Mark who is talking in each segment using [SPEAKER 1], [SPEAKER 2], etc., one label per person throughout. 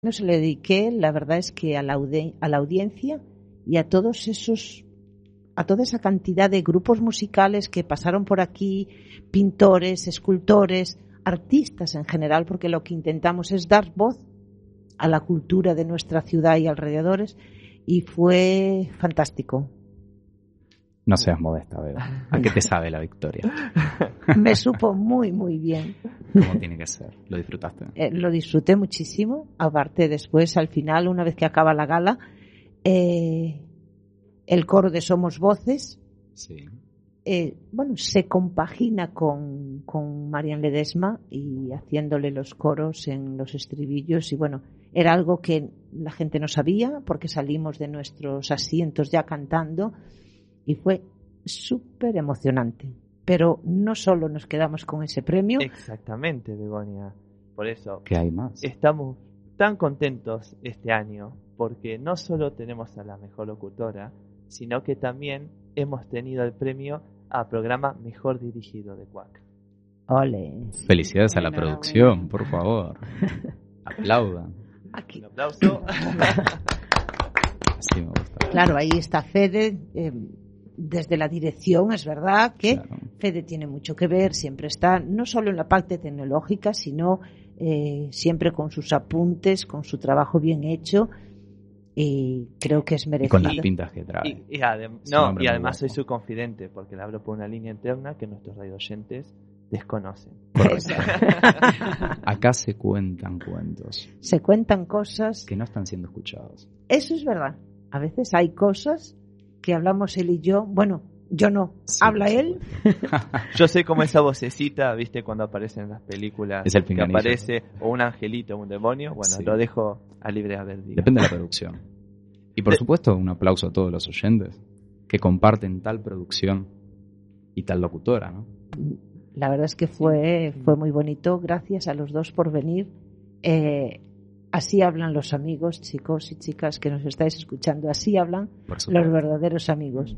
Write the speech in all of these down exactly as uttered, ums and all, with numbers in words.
[SPEAKER 1] No se le dediqué, la verdad es que a la, audi- a la audiencia y a todos esos, a toda esa cantidad de grupos musicales que pasaron por aquí, pintores, escultores, artistas en general, porque lo que intentamos es dar voz a la cultura de nuestra ciudad y alrededores, y fue fantástico.
[SPEAKER 2] No seas modesta, Bebo. ¿A qué te sabe la victoria?
[SPEAKER 1] Me supo muy, muy bien.
[SPEAKER 2] Como tiene que ser. ¿Lo disfrutaste?
[SPEAKER 1] Eh, lo disfruté muchísimo. Aparte, después, al final, una vez que acaba la gala, eh, el coro de Somos Voces,
[SPEAKER 2] sí.
[SPEAKER 1] eh, bueno, se compagina con, con Marian Ledesma y haciéndole los coros en los estribillos. Y bueno, era algo que la gente no sabía porque salimos de nuestros asientos ya cantando. Y fue súper emocionante. Pero no solo nos quedamos con ese premio.
[SPEAKER 3] Exactamente, Begoña. Por eso
[SPEAKER 2] ¿Qué hay más?
[SPEAKER 3] Estamos tan contentos este año porque no solo tenemos a la mejor locutora, sino que también hemos tenido el premio a programa mejor dirigido de Cuac.
[SPEAKER 1] Ole.
[SPEAKER 2] Felicidades a la producción, por favor. Aplaudan.
[SPEAKER 1] Aquí.
[SPEAKER 3] Un aplauso.
[SPEAKER 2] Así me gusta.
[SPEAKER 1] Claro, ahí está Fede. Eh, desde la dirección, es verdad que
[SPEAKER 2] claro.
[SPEAKER 1] Fede tiene mucho que ver, siempre está, no solo en la parte tecnológica, sino eh, siempre con sus apuntes, con su trabajo bien hecho, y creo que es merecido.
[SPEAKER 2] Y con las pintas que trae.
[SPEAKER 3] Y, y, adem- no, y además soy su confidente, porque le hablo por una línea interna que nuestros radioyentes desconocen.
[SPEAKER 2] Acá se cuentan cuentos.
[SPEAKER 1] Se cuentan cosas
[SPEAKER 2] que no están siendo escuchados.
[SPEAKER 1] Eso es verdad. A veces hay cosas que hablamos él y yo, bueno, yo no,
[SPEAKER 2] sí,
[SPEAKER 1] habla él.
[SPEAKER 3] Yo sé cómo esa vocecita, viste, cuando aparece en las películas,
[SPEAKER 2] es el
[SPEAKER 3] que aparece o un angelito o un demonio, bueno, sí. Lo dejo a libre albedrío.
[SPEAKER 2] Depende de la producción. Y por
[SPEAKER 3] de...
[SPEAKER 2] supuesto, un aplauso a todos los oyentes que comparten tal producción y tal locutora, ¿no?
[SPEAKER 1] La verdad es que fue, fue muy bonito, gracias a los dos por venir. Eh, Así hablan los amigos, chicos y chicas que nos estáis escuchando. Así hablan los verdaderos amigos.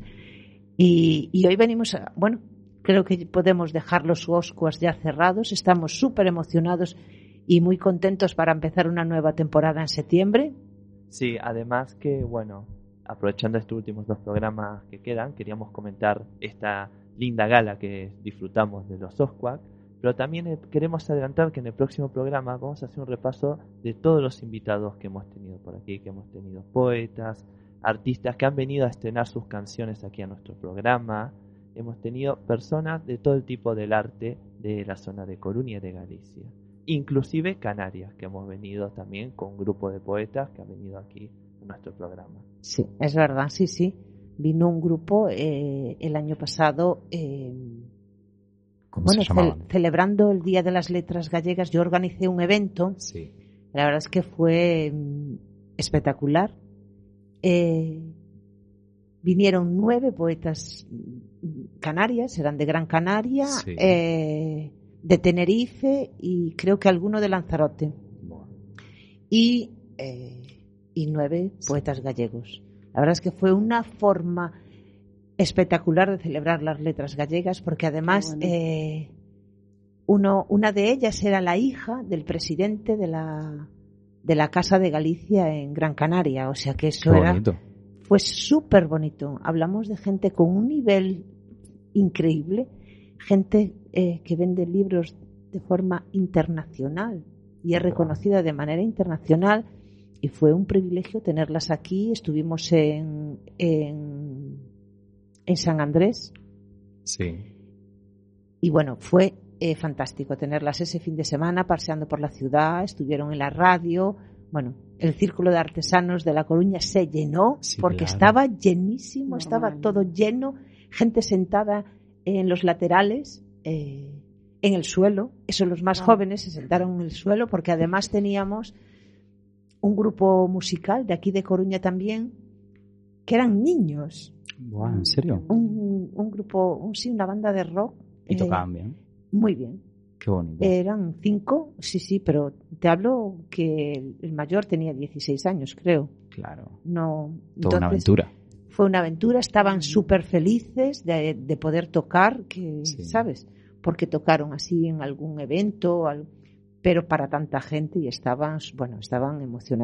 [SPEAKER 1] Y, y hoy venimos a... Bueno, creo que podemos dejar los Oscuas ya cerrados. Estamos súper emocionados y muy contentos para empezar una nueva temporada en septiembre.
[SPEAKER 3] Sí, además que, bueno, aprovechando estos últimos dos programas que quedan, queríamos comentar esta linda gala que disfrutamos de los Oscuas. Pero también queremos adelantar que en el próximo programa vamos a hacer un repaso de todos los invitados que hemos tenido por aquí, que hemos tenido poetas, artistas que han venido a estrenar sus canciones aquí a nuestro programa. Hemos tenido personas de todo el tipo del arte de la zona de Coruña y de Galicia. Inclusive Canarias, que hemos venido también con un grupo de poetas que han venido aquí a nuestro programa.
[SPEAKER 1] Sí, es verdad, sí, sí. Vino un grupo eh, el año pasado... Eh,
[SPEAKER 2] ¿Cómo
[SPEAKER 1] bueno,
[SPEAKER 2] se llamaban?
[SPEAKER 1] ce- celebrando el Día de las Letras Gallegas, yo organicé un evento.
[SPEAKER 2] Sí.
[SPEAKER 1] La verdad es que fue mm, espectacular. Eh, vinieron nueve poetas canarias, eran de Gran Canaria,
[SPEAKER 2] sí.
[SPEAKER 1] eh, de Tenerife y creo que alguno de Lanzarote.
[SPEAKER 2] Bueno.
[SPEAKER 1] Y, eh, y nueve poetas sí. gallegos. La verdad es que fue una forma espectacular de celebrar las letras gallegas, porque además bueno. eh, uno, una de ellas era la hija del presidente de la de la Casa de Galicia en Gran Canaria, o sea que eso
[SPEAKER 2] Qué
[SPEAKER 1] era
[SPEAKER 2] bonito.
[SPEAKER 1] Fue súper bonito. Hablamos de gente con un nivel increíble, gente eh, que vende libros de forma internacional y es reconocida de manera internacional, y fue un privilegio tenerlas aquí. Estuvimos en, en en San Andrés.
[SPEAKER 2] Sí.
[SPEAKER 1] Y bueno, fue eh, fantástico tenerlas ese fin de semana paseando por la ciudad, estuvieron en la radio. Bueno, el Círculo de Artesanos de La Coruña se llenó
[SPEAKER 2] sí,
[SPEAKER 1] porque
[SPEAKER 2] claro.
[SPEAKER 1] estaba llenísimo,
[SPEAKER 4] Normal.
[SPEAKER 1] Estaba todo lleno, gente sentada en los laterales, eh, en el suelo. Eso, los más
[SPEAKER 4] wow.
[SPEAKER 1] jóvenes se sentaron en el suelo porque además teníamos un grupo musical de aquí de Coruña también, que eran niños.
[SPEAKER 2] Wow, ¿en serio?
[SPEAKER 1] Un, un grupo, un, sí, una banda de rock.
[SPEAKER 2] ¿Y
[SPEAKER 1] eh,
[SPEAKER 2] tocaban bien?
[SPEAKER 1] Muy bien.
[SPEAKER 2] Qué bonito.
[SPEAKER 1] Eran cinco, sí, sí, pero te hablo que el mayor tenía dieciséis años, creo.
[SPEAKER 2] Claro.
[SPEAKER 1] No,
[SPEAKER 2] Toda una aventura.
[SPEAKER 1] Fue una aventura, estaban súper felices de, de poder tocar, que,
[SPEAKER 2] sí.
[SPEAKER 1] ¿sabes? Porque tocaron así en algún evento. Al, pero para tanta gente y estaban, bueno, estaban emocionados.